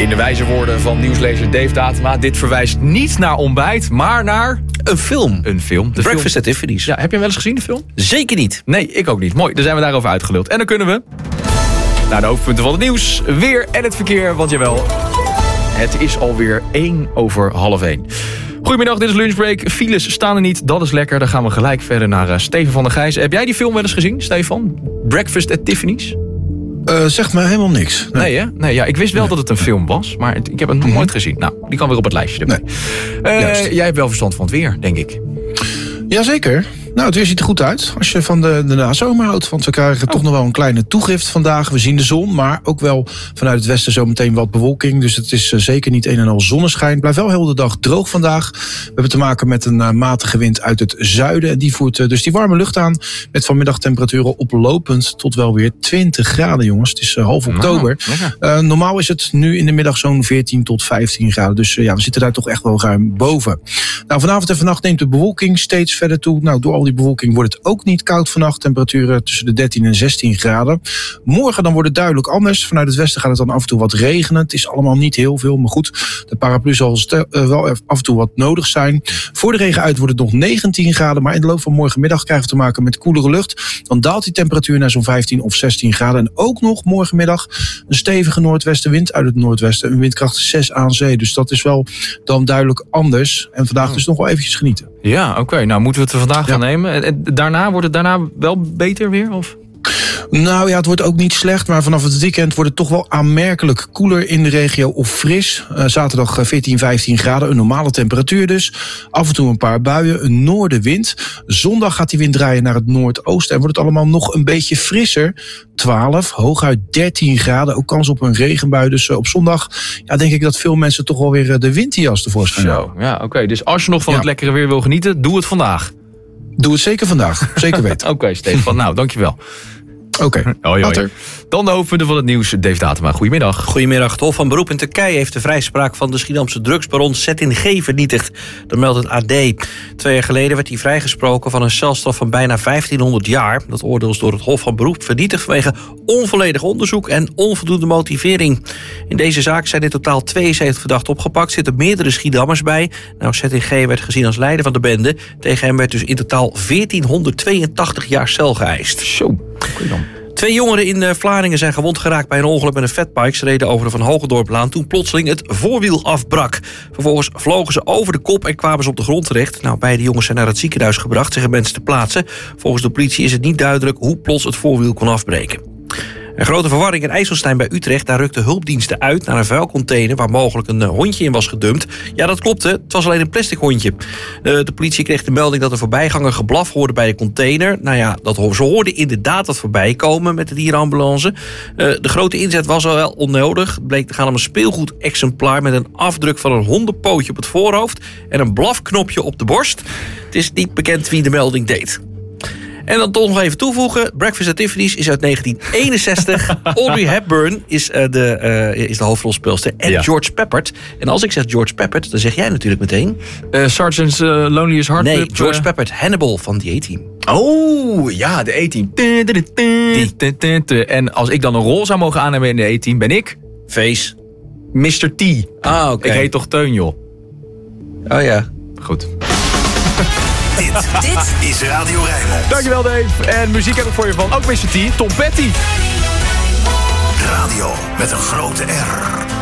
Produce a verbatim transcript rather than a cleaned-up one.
In de wijze woorden van nieuwslezer Dave Datema, dit verwijst niet naar ontbijt, maar naar... Een film. Een film. De Breakfast film. at Tiffany's. Ja, heb je hem wel eens gezien, de film? Zeker niet. Nee, ik ook niet. Mooi, dan zijn we daarover uitgeluld. En dan kunnen we naar de hoofdpunten van het nieuws, weer en het verkeer. Want jawel, het is alweer één over half één. Goedemiddag, dit is Lunchbreak. Files staan er niet, dat is lekker. Dan gaan we gelijk verder naar uh, Steven van der Gijs. Heb jij die film wel eens gezien, Stefan? Breakfast at Tiffany's? Uh, zegt mij helemaal niks. Nee, nee hè? Nee, ja, ik wist wel nee. dat het een film was, maar het, ik heb het nog mm-hmm. nooit gezien. Nou, die kan weer op het lijstje erbij. Nee. Uh, jij hebt wel verstand van het weer, denk ik. Jazeker. Nou, het weer ziet er goed uit als je van de, de nazomer houdt. Want we krijgen oh. toch nog wel een kleine toegift vandaag. We zien de zon, maar ook wel vanuit het westen zometeen wat bewolking. Dus het is uh, zeker niet een en al zonneschijn. Het blijft wel heel de dag droog vandaag. We hebben te maken met een uh, matige wind uit het zuiden. En die voert uh, dus die warme lucht aan. Met vanmiddag temperaturen oplopend tot wel weer twintig graden, jongens. Het is uh, half oktober. Uh, normaal is het nu in de middag zo'n veertien tot vijftien graden. Dus uh, ja, we zitten daar toch echt wel ruim boven. Nou, vanavond en vannacht neemt de bewolking steeds verder toe. Nou, door al die bewolking wordt het ook niet koud vannacht. Temperaturen tussen de dertien en zestien graden. Morgen dan wordt het duidelijk anders. Vanuit het westen gaat het dan af en toe wat regenen. Het is allemaal niet heel veel, maar goed. De paraplu zal stel, uh, wel af en toe wat nodig zijn. Voor de regen uit wordt het nog negentien graden. Maar in de loop van morgenmiddag krijgen we te maken met koelere lucht. Dan daalt die temperatuur naar zo'n vijftien of zestien graden. En ook nog morgenmiddag een stevige noordwestenwind uit het noordwesten. Een windkracht zes aan zee. Dus dat is wel dan duidelijk anders. En vandaag dus nog wel eventjes genieten. Ja, oké. Okay. Nou, moeten we het er vandaag ja. van nemen. En daarna wordt het daarna wel beter weer? Of? Nou ja, het wordt ook niet slecht, maar vanaf het weekend wordt het toch wel aanmerkelijk koeler in de regio of fris. Uh, zaterdag veertien, vijftien graden, een normale temperatuur dus. Af en toe een paar buien, een noordenwind. Zondag gaat die wind draaien naar het noordoosten en wordt het allemaal nog een beetje frisser. twaalf, hooguit dertien graden, ook kans op een regenbui. Dus uh, op zondag ja, denk ik dat veel mensen toch wel weer uh, de winterjas tevoorschijn halen. Ja, oké. Okay. Dus als je nog van ja. het lekkere weer wil genieten, doe het vandaag. Doe het zeker vandaag, zeker weten. Oké, okay, Stefan. Nou, dankjewel. Oké, okay. hoi, hoi. Dan de hoofdpunten van het nieuws. Dave Datema, goedemiddag. Goedemiddag. Het Hof van Beroep in Turkije heeft de vrijspraak van de Schiedamse drugsbaron Çetin G vernietigd. Dat meldt het A D. Twee jaar geleden werd hij vrijgesproken van een celstraf van bijna vijftienhonderd jaar. Dat oordeel is door het Hof van Beroep vernietigd vanwege onvolledig onderzoek en onvoldoende motivering. In deze zaak zijn in totaal tweeënzeventig verdachten opgepakt. Zitten meerdere Schiedammers bij. Nou, Çetin G werd gezien als leider van de bende. Tegen hem werd dus in totaal veertienhonderdtweeëntachtig jaar cel geëist. Zo, oké dan. Twee jongeren in Vlaardingen zijn gewond geraakt bij een ongeluk met een fatbike. Ze reden over de Van Hogendorplaan toen plotseling het voorwiel afbrak. Vervolgens vlogen ze over de kop en kwamen ze op de grond terecht. Nou, beide jongens zijn naar het ziekenhuis gebracht, zeggen mensen te plaatsen. Volgens de politie is het niet duidelijk hoe plots het voorwiel kon afbreken. Een grote verwarring in IJsselstein bij Utrecht. Daar rukten hulpdiensten uit naar een vuilcontainer waar mogelijk een hondje in was gedumpt. Ja, dat klopte. Het was alleen een plastic hondje. De, de politie kreeg de melding dat een voorbijganger geblaf hoorde bij de container. Nou ja, dat, ze hoorden inderdaad dat voorbij komen met de dierenambulance. Uh, de grote inzet was al wel onnodig. Het bleek te gaan om een speelgoed-exemplaar met een afdruk van een hondenpootje op het voorhoofd en een blafknopje op de borst. Het is niet bekend wie de melding deed. En dan toch nog even toevoegen. Breakfast at Tiffany's is uit negentien eenenzestig. Audrey Hepburn is, uh, de, uh, is de hoofdrolspeelster. En ja. George Peppard. En als ik zeg George Peppard, dan zeg jij natuurlijk meteen... Uh, Sergeant's uh, Loneliest Heart Nee, Club, George uh... Peppard. Hannibal van The A-Team. Oh, ja, de A-Team. Die. En als ik dan een rol zou mogen aannemen in de A-Team, ben ik... Face. mister T. Ah, oké. Okay. Ik heet toch Teun, joh. Oh ja. Goed. Dit, dit is Radio Rijnmond. Dankjewel, Dave. En muziek heb ik voor je van ook mister T, Tom Petty. Radio met een grote R.